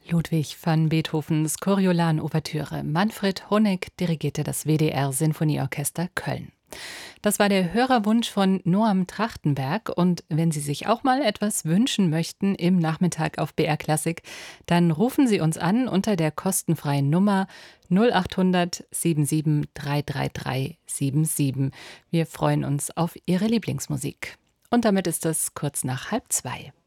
Ludwig van Beethovens Coriolan-Ouvertüre. Manfred Honeck dirigierte das WDR Sinfonieorchester Köln. Das war der Hörerwunsch von Noam Trachtenberg. Und wenn Sie sich auch mal etwas wünschen möchten im Nachmittag auf BR Klassik, dann rufen Sie uns an unter der kostenfreien Nummer 0800 77 333 77. Wir freuen uns auf Ihre Lieblingsmusik. Und damit ist es kurz nach 1:30.